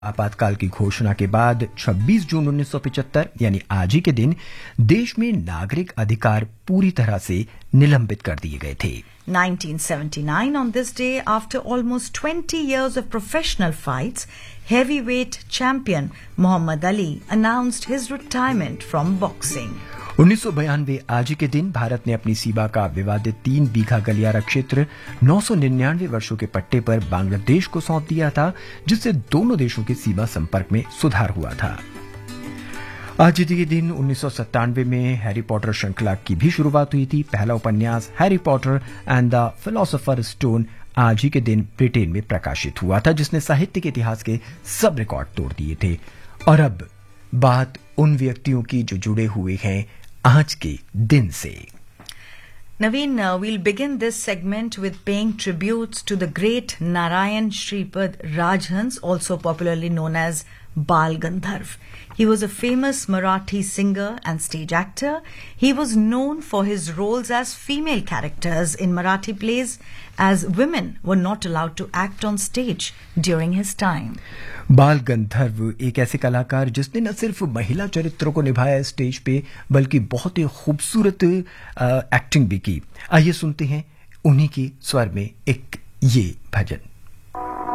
आपातकाल की घोषणा के बाद 26 जून 1975 यानी आज ही के दिन देश में नागरिक अधिकार पूरी तरह से निलंबित कर दिए गए थे। 1979, on this day, after almost 20 years of professional fights, heavyweight champion Muhammad Ali announced his retirement from boxing. 1992 आज ही के दिन भारत ने अपनी सीमा का विवादित 3 बीघा गलियारा क्षेत्र 999 वर्षों के पट्टे पर बांग्लादेश को सौंप दिया था, जिससे दोनों देशों के सीमा संपर्क में सुधार हुआ था। आज ही के दिन 1997 में हैरी पॉटर श्रृंखला की भी शुरुआत हुई थी। पहला उपन्यास Harry Potter and the philosopher stone आज ही के दिन ब्रिटेन में प्रकाशित हुआ था, जिसने साहित्य के इतिहास के सब रिकॉर्ड तोड़ दिए थे। और अब बात उन व्यक्तियों की जो जुड़े हुए हैं आज के दिन से। Naveen, we'll begin this segment with paying tributes to the great Narayan Shripad Rajhans, also popularly known as Bal Gandharv. He was a famous Marathi singer and stage actor. He was known for his roles as female characters in Marathi plays, as women were not allowed to act on stage during his time. बाल गंधर्व एक ऐसे कलाकार जिसने न सिर्फ महिला चरित्रों को निभाया स्टेज पे, बल्कि बहुत ही खूबसूरत एक्टिंग भी की। आइए सुनते हैं उन्हीं की स्वर में एक ये भजन।